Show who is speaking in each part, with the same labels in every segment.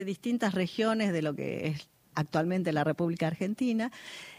Speaker 1: distintas regiones de lo que es actualmente la República Argentina.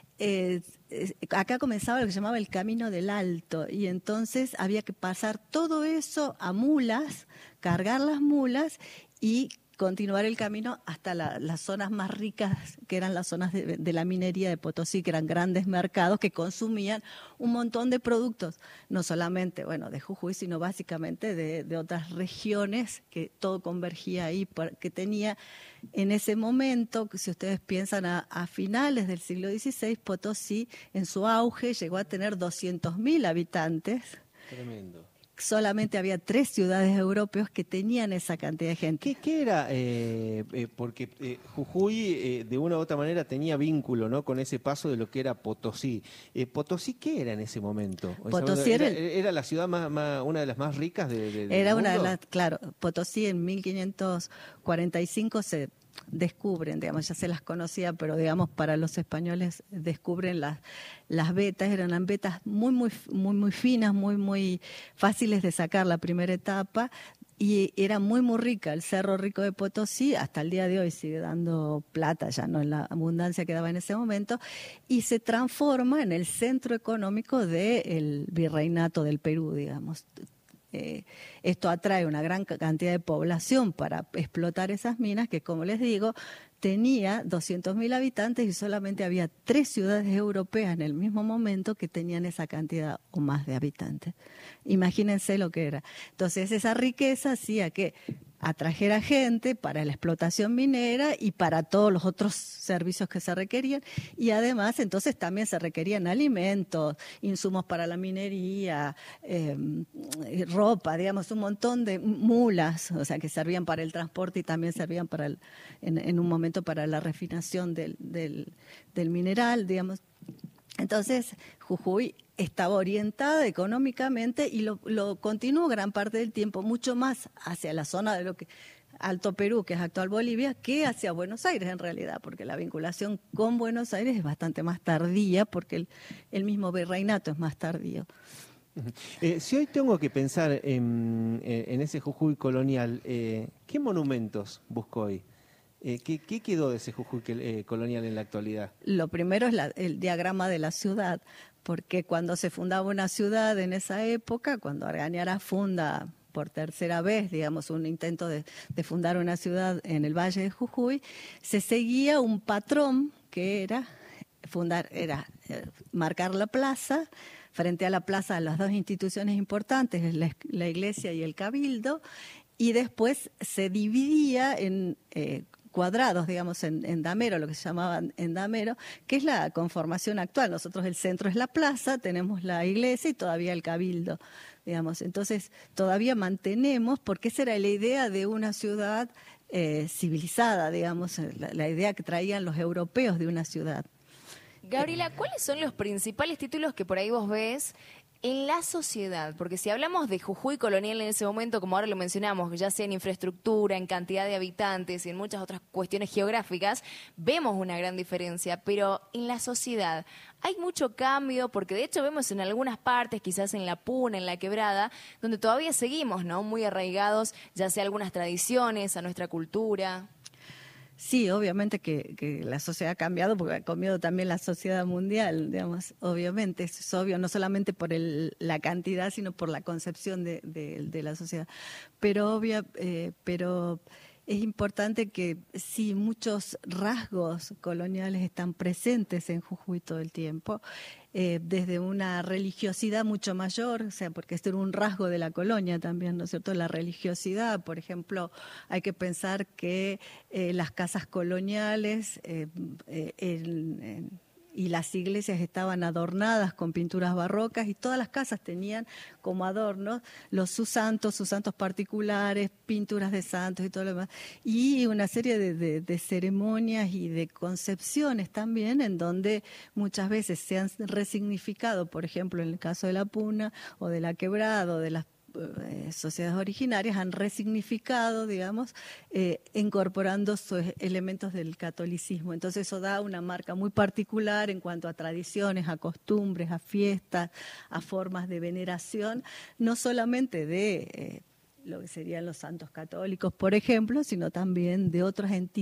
Speaker 1: Acá comenzaba lo que se llamaba el Camino del Alto, y entonces había que pasar todo eso a mulas, cargar las mulas y continuar el camino hasta las zonas más ricas, que eran las zonas de la minería de Potosí, que eran grandes mercados que consumían un montón de productos, no solamente, bueno, de Jujuy, sino básicamente de otras regiones, que todo convergía ahí, que tenía en ese momento, si ustedes piensan a finales del siglo XVI, Potosí en su auge llegó a tener 200.000 habitantes.
Speaker 2: Tremendo.
Speaker 1: Solamente había 3 ciudades europeas que tenían esa cantidad de gente.
Speaker 2: ¿Qué era? Porque Jujuy de una u otra manera tenía vínculo, ¿no?, con ese paso de lo que era Potosí. ¿Potosí qué era en ese momento?
Speaker 1: Potosí
Speaker 2: era la ciudad una de las más ricas del
Speaker 1: era
Speaker 2: mundo.
Speaker 1: Una de las, claro, Potosí en 1545 se descubren, digamos, ya se las conocía, pero digamos para los españoles descubren las vetas, eran vetas muy finas, muy fáciles de sacar la primera etapa, y era muy rica. El Cerro Rico de Potosí hasta el día de hoy sigue dando plata, ya no en la abundancia que daba en ese momento, y se transforma en el centro económico del virreinato del Perú, digamos. Esto atrae una gran cantidad de población para explotar esas minas, que, como les digo, tenía 200.000 habitantes y solamente había 3 ciudades europeas en el mismo momento que tenían esa cantidad o más de habitantes. Imagínense lo que era. Entonces, esa riqueza hacía que atrajera gente para la explotación minera y para todos los otros servicios que se requerían, y además entonces también se requerían alimentos, insumos para la minería, ropa, digamos, un montón de mulas, o sea, que servían para el transporte y también servían para en un momento para la refinación del mineral, digamos. Entonces, Jujuy estaba orientada económicamente y lo continuó gran parte del tiempo, mucho más hacia la zona de lo que Alto Perú, que es actual Bolivia, que hacia Buenos Aires en realidad, porque la vinculación con Buenos Aires es bastante más tardía, porque el mismo virreinato es más tardío.
Speaker 2: Si hoy tengo que pensar en ese Jujuy colonial, ¿qué monumentos busco hoy? ¿Qué quedó de ese Jujuy colonial en la actualidad?
Speaker 1: Lo primero es el diagrama de la ciudad, porque cuando se fundaba una ciudad en esa época, cuando Argañarás funda por tercera vez, digamos, un intento de fundar una ciudad en el Valle de Jujuy, se seguía un patrón que era marcar la plaza. Frente a la plaza, las 2 instituciones importantes, la iglesia y el cabildo, y después se dividía en cuadrados, digamos, en damero, lo que se llamaban en damero, que es la conformación actual. Nosotros el centro es la plaza, tenemos la iglesia y todavía el cabildo, digamos. Entonces todavía mantenemos, porque esa era la idea de una ciudad civilizada, digamos, la idea que traían los europeos de una ciudad.
Speaker 3: Gabriela, ¿cuáles son los principales títulos que por ahí vos ves en la sociedad? Porque si hablamos de Jujuy colonial en ese momento, como ahora lo mencionamos, ya sea en infraestructura, en cantidad de habitantes y en muchas otras cuestiones geográficas, vemos una gran diferencia, pero en la sociedad hay mucho cambio, porque de hecho vemos en algunas partes, quizás en la Puna, en la Quebrada, donde todavía seguimos, ¿no?, muy arraigados, ya sea algunas tradiciones, a nuestra cultura.
Speaker 1: Sí, obviamente que la sociedad ha cambiado, porque ha cambiado también la sociedad mundial, digamos, obviamente, eso es obvio, no solamente por la cantidad, sino por la concepción de la sociedad. Pero es importante que sí, muchos rasgos coloniales están presentes en Jujuy todo el tiempo, desde una religiosidad mucho mayor, o sea, porque esto era un rasgo de la colonia también, ¿no es cierto? La religiosidad, por ejemplo, hay que pensar que las casas coloniales y las iglesias estaban adornadas con pinturas barrocas, y todas las casas tenían como adornos sus santos particulares, pinturas de santos y todo lo demás, y una serie de ceremonias y de concepciones también, en donde muchas veces se han resignificado, por ejemplo, en el caso de la Puna o de la Quebrada o de las sociedades originarias, han resignificado, digamos, incorporando sus elementos del catolicismo. Entonces eso da una marca muy particular en cuanto a tradiciones, a costumbres, a fiestas, a formas de veneración, no solamente de lo que serían los santos católicos, por ejemplo, sino también de otras entidades